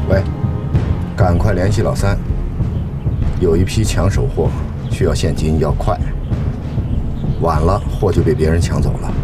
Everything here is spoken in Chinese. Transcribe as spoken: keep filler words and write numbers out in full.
喂，赶快联系老三，有一批抢手货，需要现金，要快。晚了，货就被别人抢走了。